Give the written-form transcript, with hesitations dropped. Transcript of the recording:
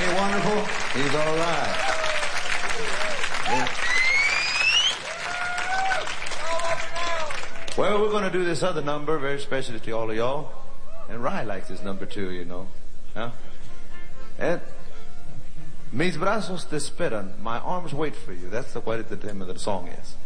he wonderful? He's all right. Yeah. Well, we're going to do this other number, very special to all of y'all. And Ry likes this number too, you know. Huh? And mis brazos te esperan, my arms wait for you. That's what the name of the song is.